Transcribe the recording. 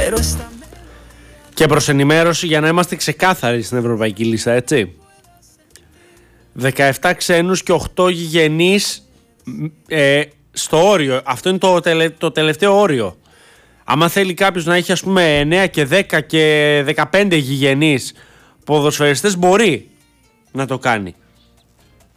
Και προς ενημέρωση, για να είμαστε ξεκάθαροι στην ευρωπαϊκή λίστα, έτσι. 17 ξένους και 8 γηγενείς στο όριο. Αυτό είναι το τελευταίο όριο. Άμα θέλει κάποιος να έχει, ας πούμε, 9 και 10 και 15 γηγενείς ποδοσφαιριστές, μπορεί να το κάνει.